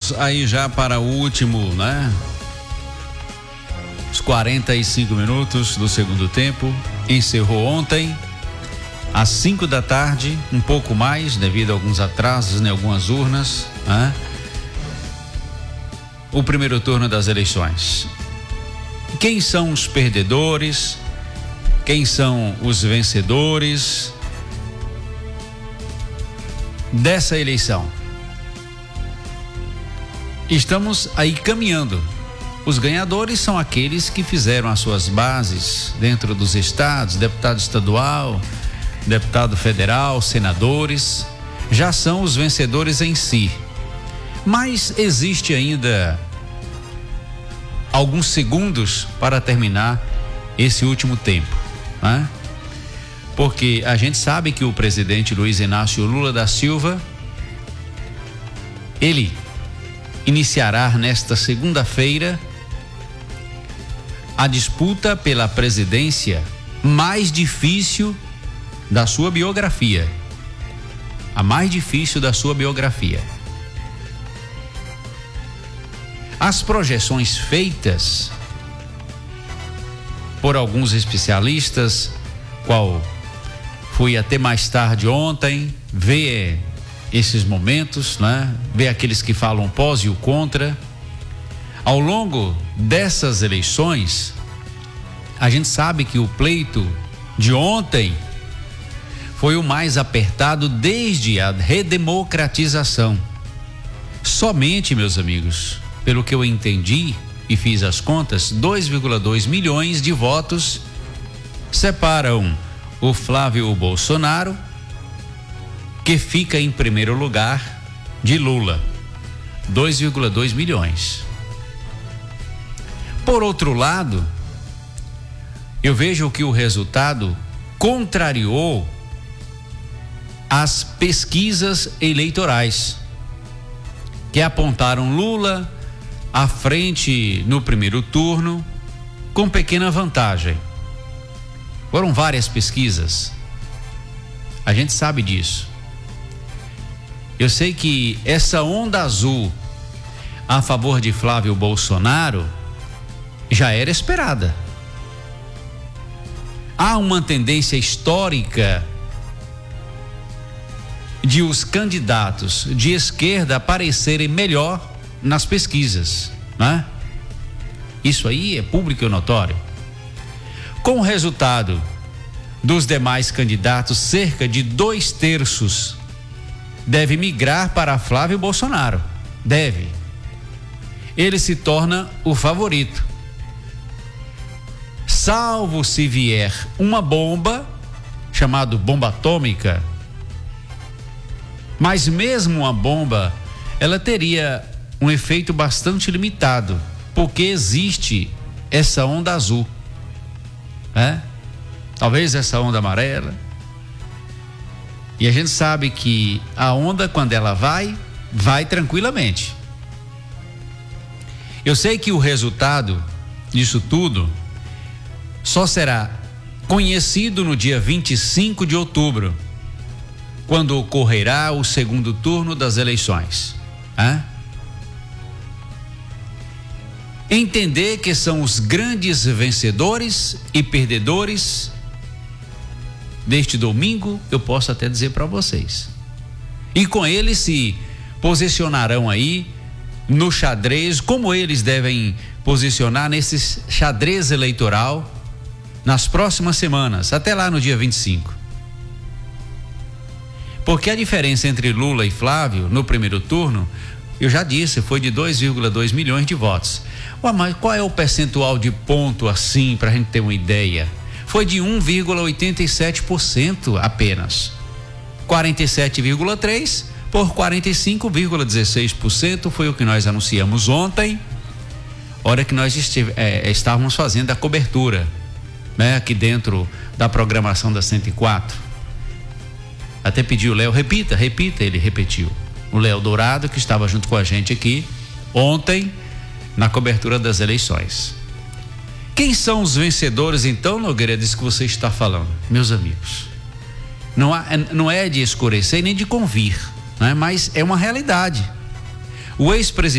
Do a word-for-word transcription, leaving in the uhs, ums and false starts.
Vamos aí já para o último, né? Os quarenta e cinco minutos do segundo tempo. Encerrou ontem às cinco da tarde, um pouco mais, devido a alguns atrasos em algumas urnas, né? O primeiro turno das eleições. Quem são os perdedores? Quem são os vencedores dessa eleição? Estamos aí caminhando. Os ganhadores são aqueles que fizeram as suas bases dentro dos estados, deputado estadual, deputado federal, senadores, já são os vencedores em si. Mas existe ainda alguns segundos para terminar esse último tempo, né? Porque a gente sabe que o presidente Luiz Inácio Lula da Silva, ele iniciará nesta segunda-feira a disputa pela presidência mais difícil da sua biografia. A mais difícil da sua biografia. As projeções feitas por alguns especialistas, qual fui até mais tarde ontem, ver esses momentos, né? Ver aqueles que falam pós e o contra. Ao longo dessas eleições, a gente sabe que o pleito de ontem foi o mais apertado desde a redemocratização. Somente, meus amigos, pelo que eu entendi e fiz as contas, dois vírgula dois milhões de votos separam o Flávio Bolsonaro, que fica em primeiro lugar, de Lula. dois vírgula dois milhões. Por outro lado, eu vejo que o resultado contrariou as pesquisas eleitorais, que apontaram Lula à frente no primeiro turno com pequena vantagem. Foram várias pesquisas. A gente sabe disso. Eu sei que essa onda azul a favor de Flávio Bolsonaro já era esperada. Há uma tendência histórica de os candidatos de esquerda aparecerem melhor nas pesquisas, né? Isso aí é público e notório. Com o resultado dos demais candidatos, cerca de dois terços deve migrar para Flávio Bolsonaro. Deve. Ele se torna o favorito. Salvo se vier uma bomba, chamada bomba atômica, mas mesmo uma bomba, ela teria um efeito bastante limitado, porque existe essa onda azul, né? Talvez essa onda amarela. E a gente sabe que a onda, quando ela vai, vai tranquilamente. Eu sei que o resultado disso tudo só será conhecido no dia vinte e cinco de outubro, quando ocorrerá o segundo turno das eleições. Hã? Entender que são os grandes vencedores e perdedores deste domingo, eu posso até dizer para vocês. E com eles se posicionarão aí no xadrez, como eles devem posicionar nesse xadrez eleitoral nas próximas semanas, até lá no dia vinte e cinco. Porque a diferença entre Lula e Flávio no primeiro turno, eu já disse, foi de dois vírgula dois milhões de votos. Ué, mas qual é o percentual de ponto assim, para a gente ter uma ideia? Foi de um vírgula oitenta e sete por cento apenas. quarenta e sete vírgula três por cento por quarenta e cinco vírgula dezesseis por cento foi o que nós anunciamos ontem, hora que nós estive, é, estávamos fazendo a cobertura, né, aqui dentro da programação da cento e quatro. Até pediu o Léo, repita, repita, ele repetiu. O Léo Dourado, que estava junto com a gente aqui ontem na cobertura das eleições. Quem são os vencedores, então, Nogueira, disso que você está falando? Meus amigos, não, há, não é de escurecer nem de convir, né? Mas é uma realidade. O ex-presidente